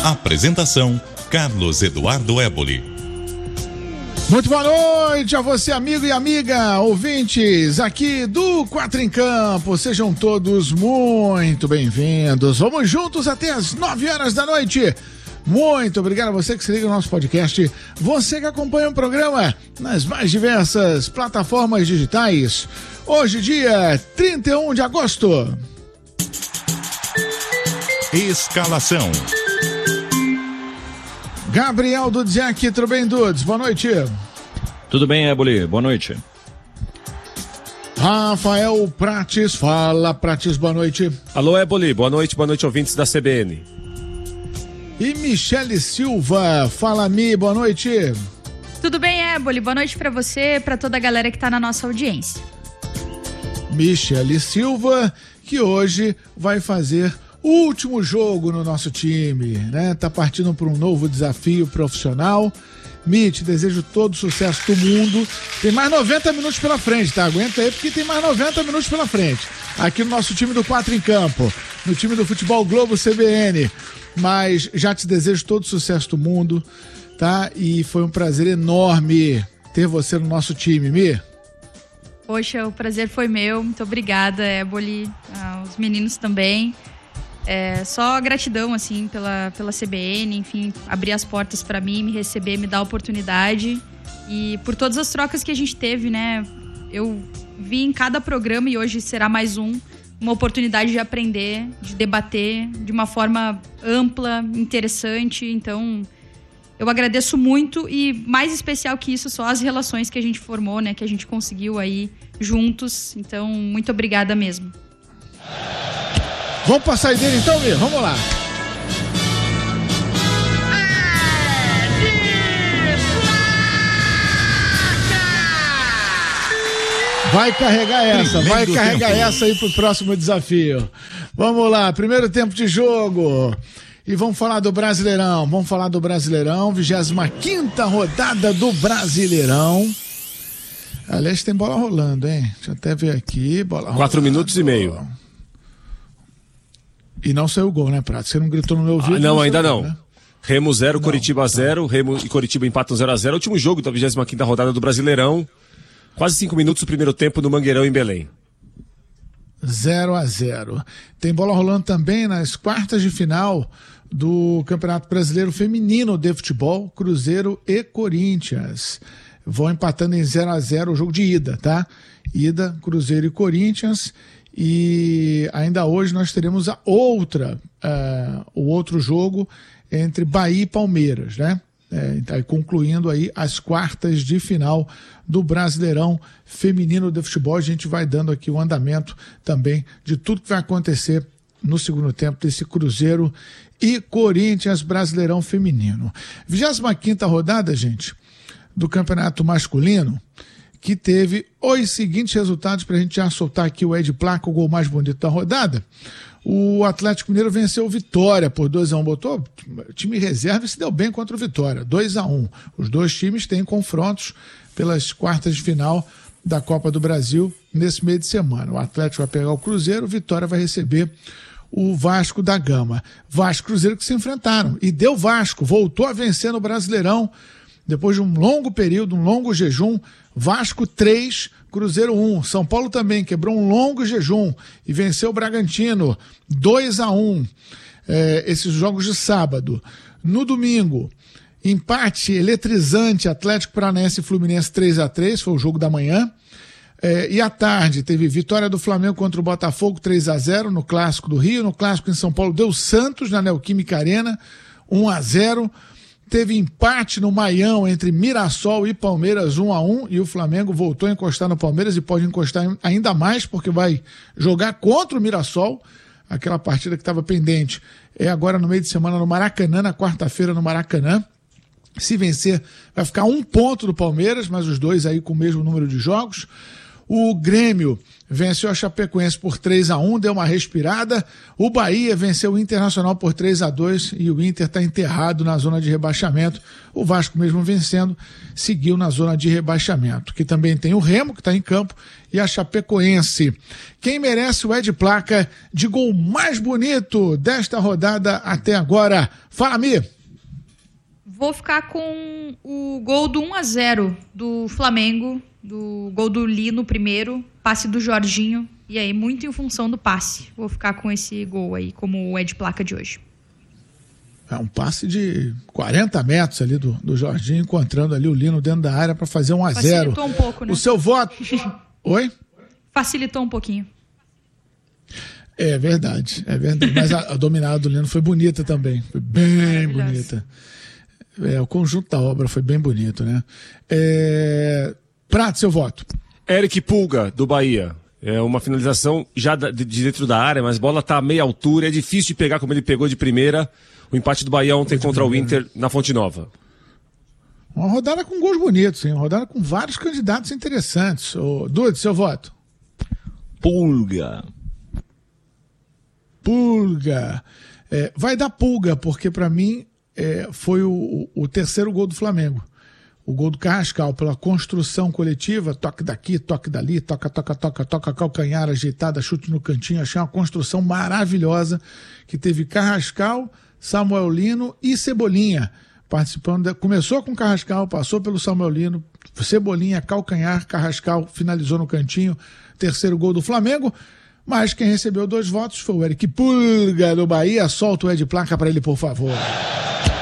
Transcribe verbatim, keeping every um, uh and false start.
Apresentação: Carlos Eduardo Éboli. Muito boa noite a você, amigo e amiga, ouvintes aqui do Quatro em Campo. Sejam todos muito bem-vindos. Vamos juntos até as nove horas da noite. Muito obrigado a você que se liga no nosso podcast, você que acompanha o programa nas mais diversas plataformas digitais. Hoje, dia trinta e um de agosto. Escalação: Gabriel Dudziak, tudo bem, Dudes? Boa noite. Tudo bem, Éboli? Boa noite. Rafael Prates, fala, Prates, boa noite. Alô, Éboli, boa noite, boa noite, ouvintes da C B N. E Michele Silva, fala, Mi, boa noite. Tudo bem, Éboli? Boa noite pra você e pra toda a galera que tá na nossa audiência. Michele Silva, que hoje vai fazer o último jogo no nosso time, né? Tá partindo para um novo desafio profissional. Mi, te desejo todo o sucesso do mundo. Tem mais noventa minutos pela frente, tá? Aguenta aí, porque tem mais noventa minutos pela frente. Aqui no nosso time do Quatro em Campo, no time do Futebol Globo C B N. Mas já te desejo todo o sucesso do mundo, tá? E foi um prazer enorme ter você no nosso time, Mi. Poxa, o prazer foi meu. Muito obrigada, Éboli. Ah, os meninos também. É, só gratidão, assim, pela, pela C B N, enfim, abrir as portas pra mim, me receber, me dar a oportunidade. E por todas as trocas que a gente teve, né? Eu vi em cada programa, e hoje será mais um, uma oportunidade de aprender, de debater de uma forma ampla, interessante. Então, eu agradeço muito, e mais especial que isso, só as relações que a gente formou, né? Que a gente conseguiu aí juntos. Então, muito obrigada mesmo. Vamos pra saideira então, Mi? Vamos lá. Vai carregar essa, vai carregar essa aí pro próximo desafio. Vamos lá, primeiro tempo de jogo. E vamos falar do Brasileirão, vamos falar do Brasileirão, vigésima quinta rodada do Brasileirão. Aliás, tem bola rolando, hein? Deixa eu até ver aqui, bola rolando. Quatro minutos e meio. E não saiu o gol, né, Prato? Você não gritou no meu ouvido? Ah, não, não ainda gol, não. Né? Remo zero, Coritiba zero, tá. Remo e Coritiba empatam zero a zero. Último jogo da vigésima quinta rodada do Brasileirão. Quase cinco minutos do primeiro tempo no Mangueirão, em Belém. zero a zero. Tem bola rolando também nas quartas de final do Campeonato Brasileiro Feminino de Futebol, Cruzeiro e Corinthians. Vão empatando em zero a zero o jogo de ida, tá? Ida, Cruzeiro e Corinthians. E ainda hoje nós teremos a outra, uh, o outro jogo entre Bahia e Palmeiras, né? É, tá concluindo aí as quartas de final do Brasileirão Feminino de Futebol. A gente vai dando aqui o andamento também de tudo que vai acontecer no segundo tempo desse Cruzeiro e Corinthians Brasileirão Feminino. vigésima quinta rodada, gente, do Campeonato Masculino, que teve os seguintes resultados para a gente já soltar aqui o Ed Placa, o gol mais bonito da rodada. O Atlético Mineiro venceu o Vitória por dois a um, botou time reserva e se deu bem contra o Vitória, dois a um. Os dois times têm confrontos pelas quartas de final da Copa do Brasil nesse meio de semana. O Atlético vai pegar o Cruzeiro, o Vitória vai receber o Vasco da Gama. Vasco e Cruzeiro que se enfrentaram, e deu Vasco, voltou a vencer no Brasileirão, depois de um longo período, um longo jejum. Vasco três, Cruzeiro um. São Paulo também quebrou um longo jejum e venceu o Bragantino dois a um. É, esses jogos de sábado. No domingo, empate eletrizante, Atlético Paranaense e Fluminense três a três, foi o jogo da manhã. É, e à tarde teve vitória do Flamengo contra o Botafogo três a zero no Clássico do Rio. No Clássico em São Paulo deu Santos na Neoquímica Arena um a zero. Teve empate no Maião entre Mirassol e Palmeiras um a um, e o Flamengo voltou a encostar no Palmeiras e pode encostar ainda mais porque vai jogar contra o Mirassol. Aquela partida que estava pendente é agora no meio de semana no Maracanã, na quarta-feira no Maracanã. Se vencer vai ficar um ponto do Palmeiras, mas os dois aí com o mesmo número de jogos. O Grêmio venceu a Chapecoense por três a um, deu uma respirada. O Bahia venceu o Internacional por três a dois e o Inter está enterrado na zona de rebaixamento. O Vasco, mesmo vencendo, seguiu na zona de rebaixamento. Que também tem o Remo, que está em campo, e a Chapecoense. Quem merece o Ed Placa de gol mais bonito desta rodada até agora? Fala, Mi! Vou ficar com o gol do um a zero do Flamengo, do gol do Lino primeiro, passe do Jorginho, e aí muito em função do passe. Vou ficar com esse gol aí como o Ed Placa de hoje. É um passe de quarenta metros ali do, do Jorginho, encontrando ali o Lino dentro da área para fazer um a zero. Facilitou um pouco, né? O seu voto... Oi? Facilitou um pouquinho. É verdade, é verdade. Mas a, a dominada do Lino foi bonita também. Foi bem bonita. É, o conjunto da obra foi bem bonito, né? É... Prato, seu voto. Eric Pulga, do Bahia. É uma finalização já de dentro da área, mas a bola tá a meia altura. É difícil de pegar como ele pegou de primeira. O empate do Bahia ontem contra o Inter na Fonte Nova. Uma rodada com gols bonitos, hein? Uma rodada com vários candidatos interessantes. Ô, Dude, seu voto. Pulga. Pulga. É, vai dar Pulga, porque para mim é, foi o, o terceiro gol do Flamengo. O gol do Carrascal, pela construção coletiva, toque daqui, toque dali, toca, toca, toca, toca, calcanhar, ajeitada, chute no cantinho. Achei uma construção maravilhosa que teve Carrascal, Samuel Lino e Cebolinha participando. De... Começou com Carrascal, passou pelo Samuel Lino, Cebolinha, calcanhar, Carrascal finalizou no cantinho. Terceiro gol do Flamengo. Mas quem recebeu dois votos foi o Eric Pulga do Bahia. Solta o Ed Placa para ele, por favor.